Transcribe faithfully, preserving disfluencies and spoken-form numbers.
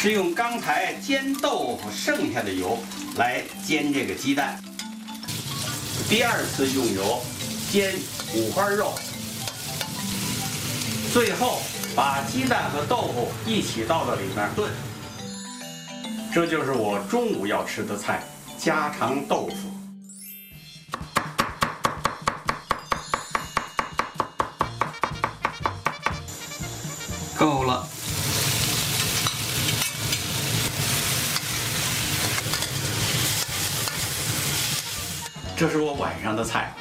是用刚才煎豆腐剩下的油来煎这个鸡蛋。第二次用油煎五花肉，最后把鸡蛋和豆腐一起倒到里面炖。这就是我中午要吃的菜——家常豆腐。够了。这是我晚上的菜。